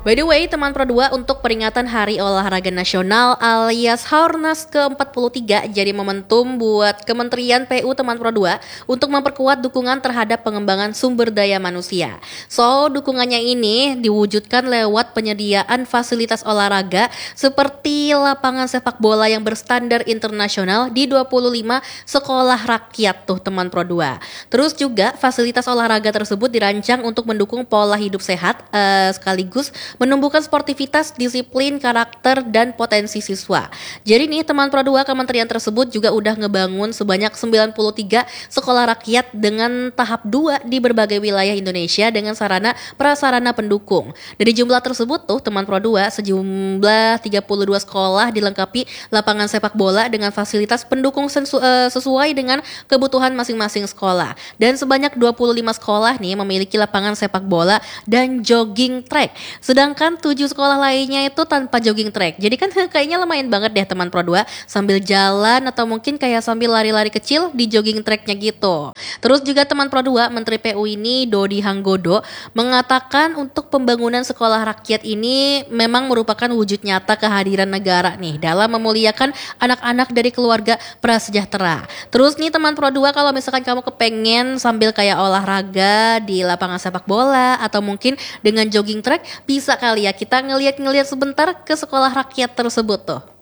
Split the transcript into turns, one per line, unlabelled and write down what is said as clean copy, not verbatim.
By the way, teman Pro 2, untuk peringatan Hari Olahraga Nasional alias Haornas ke-43 jadi momentum buat Kementerian PU teman Pro 2 untuk memperkuat dukungan terhadap pengembangan sumber daya manusia. So, dukungannya ini diwujudkan lewat penyediaan fasilitas olahraga seperti lapangan sepak bola yang berstandar internasional di 25 sekolah rakyat tuh teman Pro 2. Terus juga fasilitas olahraga tersebut dirancang untuk mendukung pola hidup sehat sekaligus menumbuhkan sportivitas, disiplin, karakter, dan potensi siswa. Jadi nih teman Pro 2, kementerian tersebut juga udah ngebangun sebanyak 93 sekolah rakyat dengan tahap 2 di berbagai wilayah Indonesia dengan sarana prasarana pendukung. Dari jumlah tersebut tuh teman Pro 2, sejumlah 32 sekolah dilengkapi lapangan sepak bola dengan fasilitas pendukung sesuai dengan kebutuhan masing-masing sekolah. Dan sebanyak 25 sekolah nih memiliki lapangan sepak bola dan jogging track. Sedangkan 7 sekolah lainnya itu tanpa jogging track. Jadi kan kayaknya lumayan banget deh teman Pro 2 sambil jalan atau mungkin kayak sambil lari-lari kecil di jogging tracknya gitu. Terus juga teman Pro 2, Menteri PU ini Dodi Hanggodo mengatakan untuk pembangunan sekolah rakyat ini memang merupakan wujud nyata kehadiran negara nih dalam memuliakan anak-anak dari keluarga prasejahtera. Terus nih teman Pro 2, kalau misalkan kamu kepengen sambil kayak olahraga di lapangan sepak bola atau mungkin dengan jogging track, bisa kali ya kita ngeliat sebentar ke sekolah rakyat tersebut tuh.